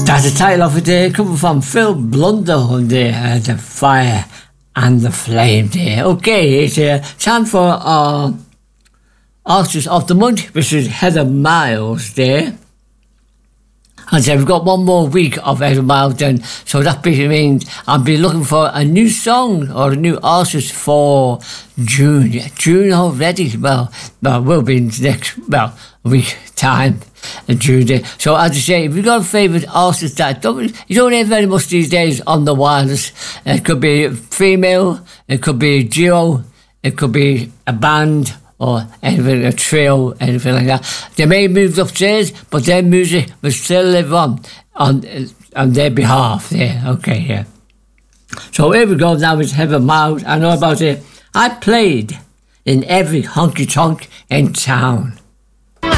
That's the title of it there, coming from Phil Blunder there, The Fire and the Flame there. Okay, it's time for our Artist of the Month, which is Heather Miles there. And so we've got one more week of Heather Miles then, so that basically means I'll be looking for a new song or a new artist for June. June already, well, will be next, week time in June day. So as I say, if you've got a favourite artist that you don't hear very much these days on the wireless, it could be female, it could be a duo, it could be a band, or anything, a trio, anything like that. They may have moved upstairs, but their music will still live on their behalf there. Okay, yeah. So here we go now with Heather Miles. I know about it. I played in every honky-tonk in town.